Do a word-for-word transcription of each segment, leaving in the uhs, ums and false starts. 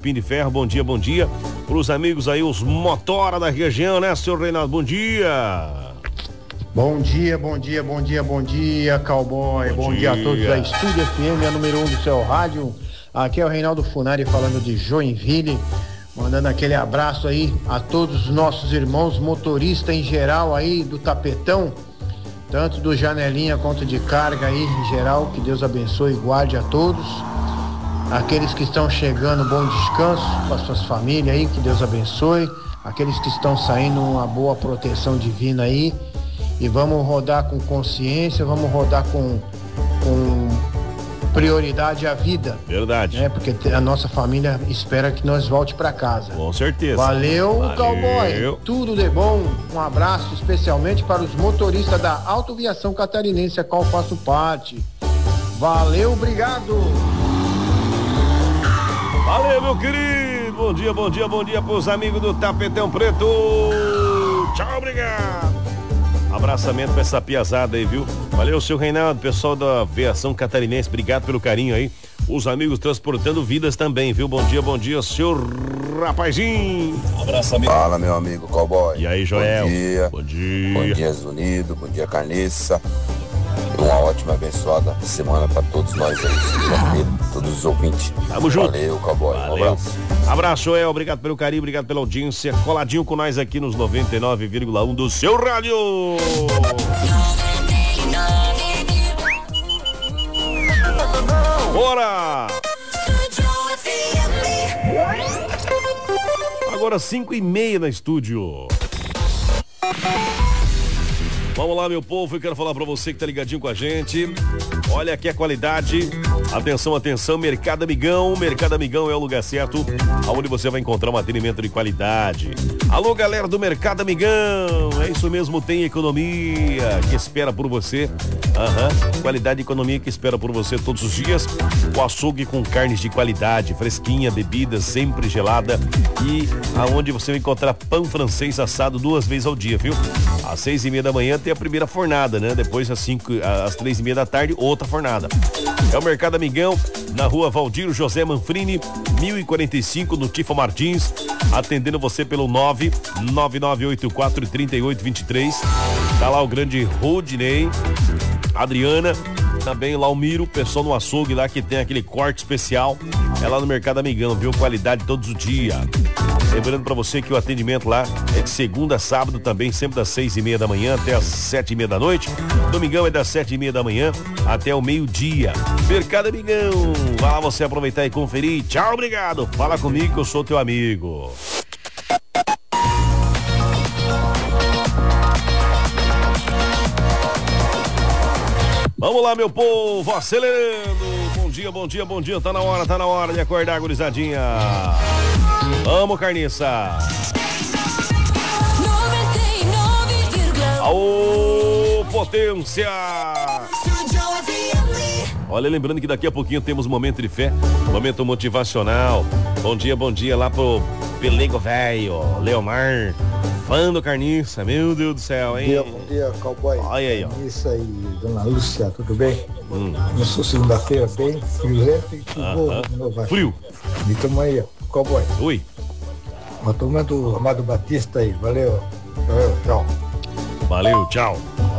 Espinho de Ferro, bom dia, bom dia. Pros amigos aí, os motora da região, né, senhor Reinaldo? Bom dia. Bom dia, bom dia, bom dia, bom dia, cowboy. Bom, bom dia. dia a todos da Estúdio F M, a número um do seu rádio. Aqui é o Reinaldo Funari falando de Joinville, mandando aquele abraço aí a todos os nossos irmãos motoristas em geral aí do Tapetão, tanto do Janelinha quanto de carga aí em geral, que Deus abençoe e guarde a todos. Aqueles que estão chegando, bom descanso com as suas famílias aí, que Deus abençoe. Aqueles que estão saindo, uma boa proteção divina aí. E vamos rodar com consciência, vamos rodar com, com prioridade à vida. Verdade. Né? Porque a nossa família espera que nós volte para casa. Com certeza. Valeu, Valeu, cowboy. Tudo de bom. Um abraço especialmente para os motoristas da Autoviação Catarinense, a qual faço parte. Valeu, obrigado. Valeu, meu querido. Bom dia, bom dia, bom dia pros amigos do Tapetão Preto. Tchau, obrigado. Abraçamento pra essa piazada aí, viu? Valeu, seu Reinaldo, pessoal da Aviação Catarinense, obrigado pelo carinho aí. Os amigos transportando vidas também, viu? Bom dia, bom dia, seu rapazinho. Um abraço, amigo. Fala, meu amigo cowboy. E aí, Joel? Bom dia. Bom dia. Bom dia, Zunido. Bom dia, Carniça. Uma ótima, abençoada semana pra todos nós aí, todos os ouvintes. Tamo junto. Valeu, cowboy. Valeu. Um abraço. Abraço, Joel. Obrigado pelo carinho, obrigado pela audiência. Coladinho com nós aqui nos noventa e nove vírgula um do seu rádio. Bora! Agora cinco e meia na estúdio. Vamos lá, meu povo, eu quero falar pra você que tá ligadinho com a gente. Olha aqui a qualidade. Atenção, atenção, Mercado Amigão. Mercado Amigão é o lugar certo, onde você vai encontrar um atendimento de qualidade. Alô, galera do Mercado Amigão. É isso mesmo, tem economia que espera por você. Aham, uhum. Qualidade e economia que espera por você todos os dias. O açougue com carnes de qualidade, fresquinha, bebidas sempre gelada. E aonde você vai encontrar pão francês assado duas vezes ao dia, viu? Às seis e meia da manhã tem a primeira fornada, né? Depois às cinco, às três e meia da tarde, outra fornada. É o Mercado Amigão, na rua Valdir José Manfrini, mil e quarenta e cinco, no Tifa Martins, atendendo você pelo nove nove nove oito quatro três oito dois três. Tá lá o grande Rodinei, Adriana, também lá o Miro, pessoal no açougue lá que tem aquele corte especial. É lá no Mercado Amigão, viu? Qualidade todos os dias. Lembrando pra você que o atendimento lá é de segunda a sábado também, sempre das seis e meia da manhã até as sete e meia da noite. Domingão é das sete e meia da manhã até o meio-dia. Mercado Amigão, vai lá você aproveitar e conferir. Tchau, obrigado. Fala comigo que eu sou teu amigo. Vamos lá, meu povo, acelerando. Bom dia, bom dia, bom dia. Tá na hora, tá na hora de acordar, gurizadinha. Vamos, Carniça. Aô, potência. Olha, lembrando que daqui a pouquinho temos momento de fé, momento motivacional. Bom dia, bom dia lá pro Pelego Velho, Leomar, fã do Carniça, meu Deus do céu, hein? Bom dia, bom dia, cowboy. Olha aí, ó. Carniça e dona Lúcia, tudo bem? Hum. Começou segunda-feira bem, friozento e chegou uh-huh. de novo. Frio. E tamo aí, ó, cowboy. Oi. Uma turma do Amado Batista aí, valeu. Valeu, tchau. Valeu, tchau.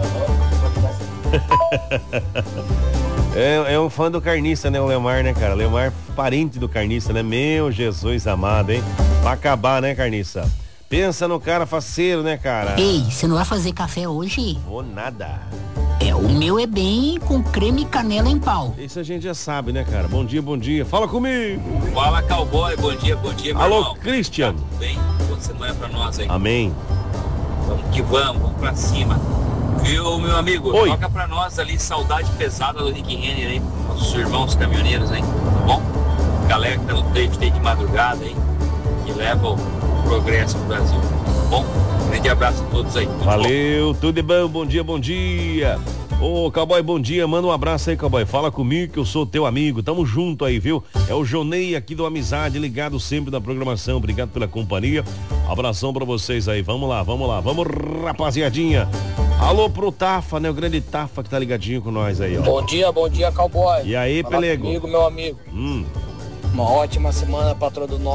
É, é um fã do Carniça, né, o Leomar, né, cara? Leomar, parente do Carniça, né? Meu Jesus amado, hein? Vai acabar, né, Carniça? Pensa no cara faceiro, né, cara? Ei, você não vai fazer café hoje? Vou nada. É, o meu é bem com creme e canela em pau. Isso a gente já sabe, né, cara? Bom dia, bom dia. Fala comigo. Fala, cowboy. Bom dia, bom dia, meu Alô, irmão. Christian. Tá tudo bem? Boa semana pra nós aí. Amém. Vamos que vamos, vamos pra cima. Viu, meu amigo? Oi. Toca pra nós ali, Saudade Pesada do Rick Renner aí, nossos irmãos caminhoneiros aí, tá bom? Galera que tá no trecho aí de madrugada aí, que leva o progresso pro Brasil, tá bom? Grande abraço a todos aí. Tudo Valeu, bom? Tudo de bom, bom dia, bom dia. Ô, cowboy, bom dia, manda um abraço aí, cowboy. Fala comigo que eu sou teu amigo, tamo junto aí, viu? É o Jonei aqui do Amizade, ligado sempre na programação, obrigado pela companhia. Abração pra vocês aí, vamos lá, vamos lá, vamos rapaziadinha. Alô pro Tafa, né? O grande Tafa que tá ligadinho com nós aí, ó. Bom dia, bom dia, cowboy. E aí, Fala Pelego? comigo, meu amigo. Hum. Uma ótima semana pra todo nós.